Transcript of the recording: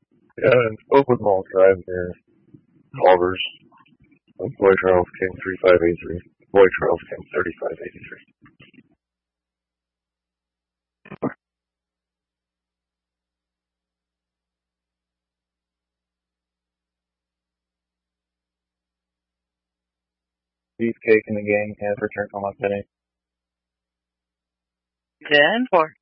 Yeah, and Oakwood Mall Drive near Culver's. Boy Charles King 3583. Boy Charles King 3583. Beefcake and the gang has returned home on penny. 10-4.